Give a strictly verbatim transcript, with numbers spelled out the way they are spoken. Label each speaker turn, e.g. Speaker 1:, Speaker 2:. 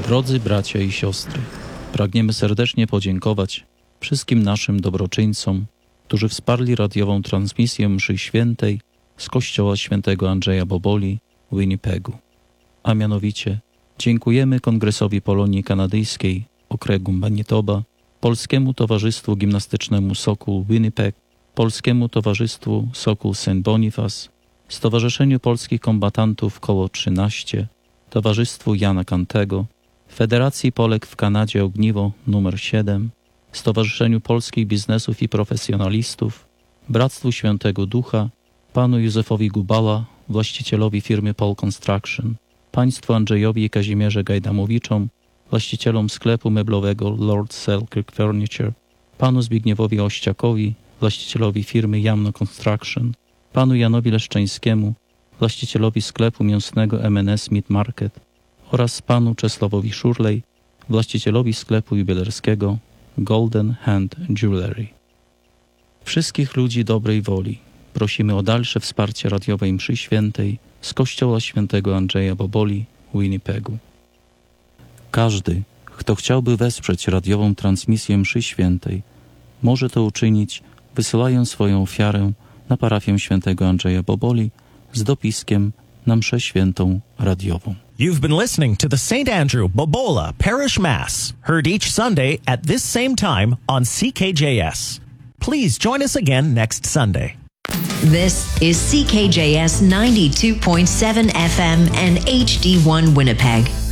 Speaker 1: Drodzy bracia i siostry, pragniemy serdecznie podziękować wszystkim naszym dobroczyńcom, którzy wsparli radiową transmisję mszy świętej z kościoła świętego Andrzeja Boboli w Winnipegu. A mianowicie dziękujemy Kongresowi Polonii Kanadyjskiej okręgu Manitoba, Polskiemu Towarzystwu Gimnastycznemu Sokół Winnipeg, Polskiemu Towarzystwu Sokół Saint Boniface, Stowarzyszeniu Polskich Kombatantów Koło trzynaście, Towarzystwu Jana Kantego, Federacji Polek w Kanadzie Ogniwo numer siedem, Stowarzyszeniu Polskich Biznesów i Profesjonalistów, Bractwu Świętego Ducha, panu Józefowi Gubała, właścicielowi firmy Paul Construction, państwu Andrzejowi i Kazimierze Gajdamowiczom, właścicielom sklepu meblowego Lord Selkirk Furniture, panu Zbigniewowi Ościakowi, właścicielowi firmy Jamno Construction, panu Janowi Leszczeńskiemu, właścicielowi sklepu mięsnego M and S Meat Market oraz panu Czesławowi Szurlej, właścicielowi sklepu jubilerskiego Golden Hand Jewelry. Wszystkich ludzi dobrej woli prosimy o dalsze wsparcie radiowej mszy świętej z kościoła świętego Andrzeja Boboli w Winnipegu. Każdy, kto chciałby wesprzeć radiową transmisję mszy świętej, może to uczynić, wysyłając swoją ofiarę na parafię świętego Andrzeja Boboli z dopiskiem na mszę świętą radiową.
Speaker 2: You've been listening to the Saint Andrew Bobola Parish Mass, heard each Sunday at this same time on C K J S. Please join us again next Sunday.
Speaker 3: This is C K J S ninety-two point seven F M and H D one Winnipeg.